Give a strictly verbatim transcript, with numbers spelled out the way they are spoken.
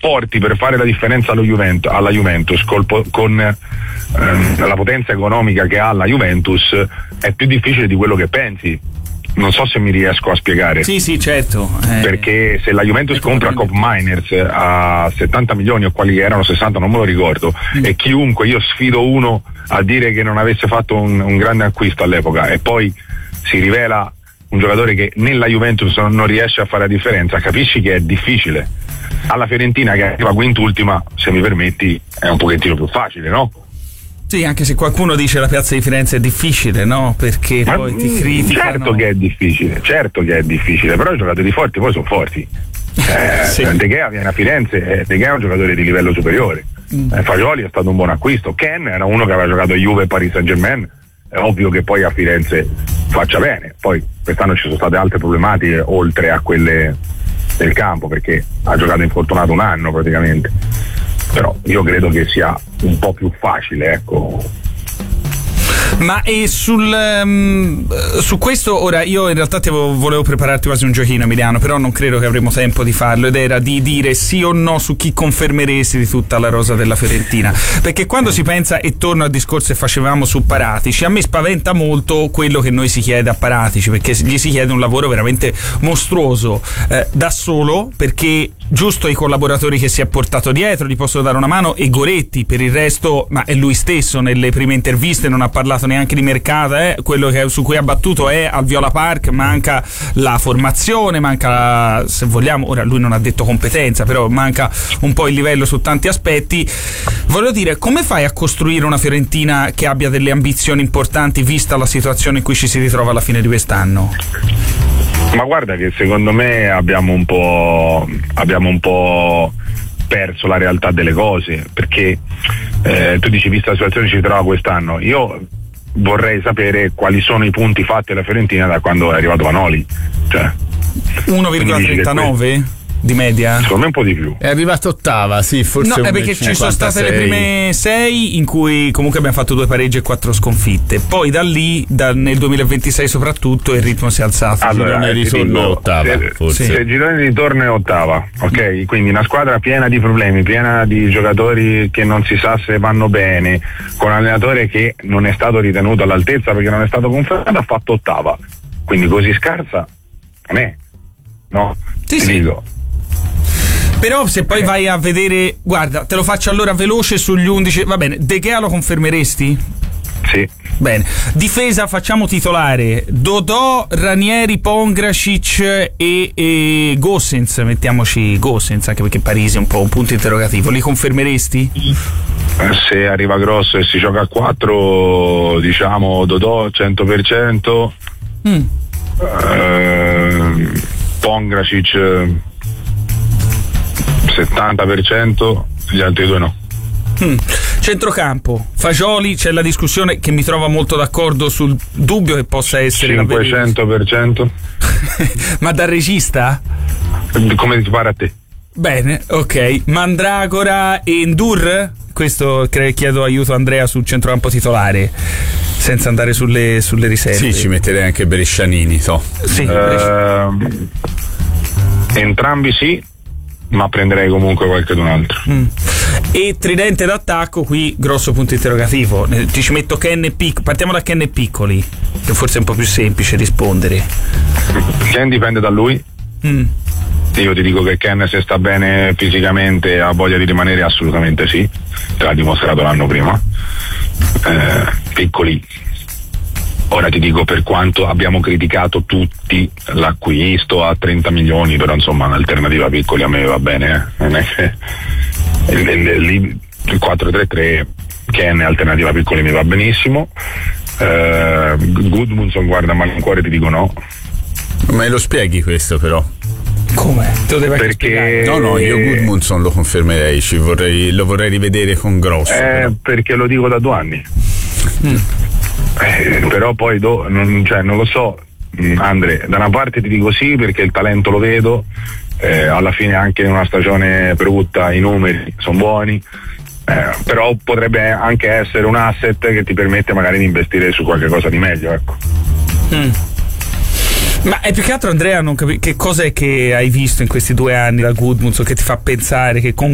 forti per fare la differenza allo Juventus, alla Juventus col, con ehm, la potenza economica che ha la Juventus, è più difficile di quello che pensi. Non so se mi riesco a spiegare. Sì, sì, certo. Eh, Perché se la Juventus compra Koop Meiners a settanta milioni o quali erano sessanta, non me lo ricordo, mm. e chiunque, io sfido uno a dire che non avesse fatto un, un grande acquisto all'epoca e poi si rivela un giocatore che nella Juventus non riesce a fare la differenza, capisci che è difficile. Alla Fiorentina, che arriva quintultima, se mi permetti, è un pochettino più facile, no? Sì, anche se qualcuno dice la Piazza di Firenze è difficile, no? Perché Ma poi ti criticano. Certo che è difficile, certo che è difficile, però i giocatori forti poi sono forti. Eh, sì. De Gea viene a Firenze, eh, De Gea è un giocatore di livello superiore. Mm. Eh, Fagioli è stato un buon acquisto. Ken era uno che aveva giocato a Juve e Paris Saint-Germain, è ovvio che poi a Firenze faccia bene. Poi quest'anno ci sono state altre problematiche oltre a quelle del campo, perché ha giocato infortunato un anno praticamente. Però io credo che sia un po' più facile, ecco. Ma e sul um, su questo ora io in realtà ti avevo, volevo prepararti quasi un giochino, Emiliano, però non credo che avremo tempo di farlo, ed era di dire sì o no su chi confermeresti di tutta la rosa della Fiorentina, perché quando si pensa, e torno al discorso che facevamo su Paratici, a me spaventa molto quello che noi si chiede a Paratici, perché gli si chiede un lavoro veramente mostruoso, eh, da solo, perché giusto i collaboratori che si è portato dietro gli possono dare una mano, e Goretti, per il resto, ma è lui stesso nelle prime interviste non ha parlato neanche di mercato, eh? Quello che, su cui ha battuto è al Viola Park, manca la formazione, manca, se vogliamo, ora lui non ha detto competenza, però manca un po' il livello su tanti aspetti. Voglio dire, come fai a costruire una Fiorentina che abbia delle ambizioni importanti vista la situazione in cui ci si ritrova alla fine di quest'anno? Ma guarda che secondo me abbiamo un po' abbiamo un po' perso la realtà delle cose, perché eh, tu dici vista la situazione ci trova quest'anno, io vorrei sapere quali sono i punti fatti alla Fiorentina da quando è arrivato Vanoli, cioè uno virgola trentanove di media? Secondo me un po' di più. È arrivato ottava, sì, forse. No, è perché ci sono state le prime sei in cui comunque abbiamo fatto due pareggi e quattro sconfitte. Poi da lì, da, nel duemilaventisei soprattutto, il ritmo si è alzato. Allora, Girone di ritorno è ottava, se, forse. Se il girone di ritorno è ottava, ok? Quindi una squadra piena di problemi, piena di giocatori che non si sa se vanno bene, con un allenatore che non è stato ritenuto all'altezza perché non è stato confermato, ha fatto ottava. Quindi così scarsa non è, no? Sì, Ti sì. dico. Però se poi vai a vedere, guarda, te lo faccio allora veloce sugli undici, va bene, De Gea lo confermeresti? Sì. Bene, difesa facciamo titolare Dodò, Ranieri, Pongracic e, e Gosens, mettiamoci Gosens, anche perché Parisi è un po' un punto interrogativo, li confermeresti? Se arriva grosso e si gioca a quattro, diciamo Dodò cento per cento, mm. eh, Pongracic settanta per cento, gli altri due no. Mm. Centrocampo, Fagioli, c'è la discussione che mi trova molto d'accordo sul dubbio che possa essere cinquecento per cento. Ma da regista? Come ti pare a te? Bene, ok. Mandragora e Ndur? Questo cre- chiedo aiuto a Andrea sul centrocampo titolare, senza andare sulle, sulle riserve. Sì, ci metterei anche Brescianini, so. Sì, uh, entrambi sì, ma prenderei comunque qualche d'un altro. Mm. E tridente d'attacco, qui grosso punto interrogativo. Ti ci metto Ken e Piccoli. Partiamo da Ken e Piccoli, che forse è un po' più semplice rispondere. Ken dipende da lui. Mm. Io ti dico che Ken, se sta bene fisicamente, ha voglia di rimanere, assolutamente sì, te l'ha dimostrato l'anno prima. Eh, Piccoli, ora ti dico, per quanto abbiamo criticato tutti l'acquisto a trenta milioni, però insomma un'alternativa a Piccoli a me va bene, eh? Non è che lì il quattro tre tre Ken è alternativa a Piccoli, mi va benissimo. eh, Gudmundsson, guarda, ma in cuore ti dico no. Ma lo spieghi questo però? Come? Te lo devi Perché spiegare. No, no, io Gudmundsson lo confermerei, ci vorrei, lo vorrei rivedere con grosso. Eh, perché lo dico da due anni. Mm. Eh, però poi do, non, cioè, non lo so, Andre, da una parte ti dico sì perché il talento lo vedo, eh, alla fine anche in una stagione brutta i numeri sono buoni, eh, però potrebbe anche essere un asset che ti permette magari di investire su qualche cosa di meglio, ecco. Mm. Ma è più che altro, Andrea, non capi- che cosa è che hai visto in questi due anni da Gudmundsson che ti fa pensare che con